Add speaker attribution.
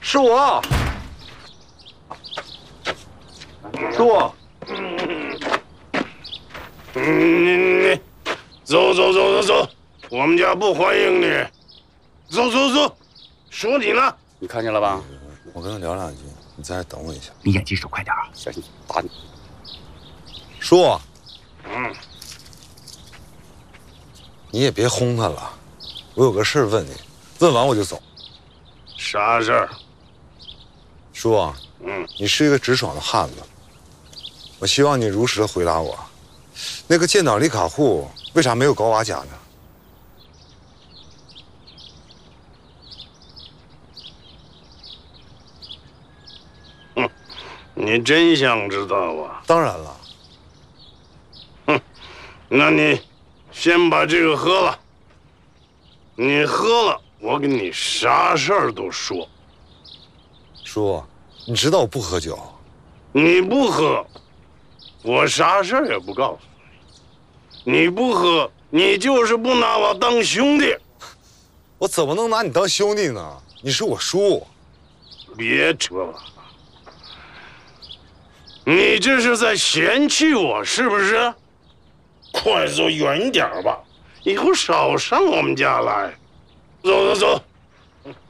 Speaker 1: 是我，是我。
Speaker 2: 你走，我们家不欢迎你。走，说你呢。
Speaker 3: 你看见了吧？
Speaker 4: 我跟他聊两句，你在这等我一下。
Speaker 3: 你眼疾手快点啊，小心打你。
Speaker 4: 叔，
Speaker 2: 嗯，
Speaker 4: 你也别轰他了，我有个事儿问你，问完我就走。
Speaker 2: 啥事儿？
Speaker 4: 叔，你是一个直爽的汉子，我希望你如实的回答我，那个建档里卡户为啥没有高瓦甲呢？
Speaker 2: 你真想知道啊？
Speaker 4: 当然了。
Speaker 2: 那你先把这个喝了。你喝了，我跟你啥事儿都说。
Speaker 4: 叔，你知道我不喝酒。
Speaker 2: 你不喝，我啥事儿也不告诉你。你不喝，你就是不拿我当兄弟。
Speaker 4: 我怎么能拿你当兄弟呢？你是我叔。
Speaker 2: 别扯了，你这是在嫌弃我是不是？快走远一点吧，以后少上我们家来。走，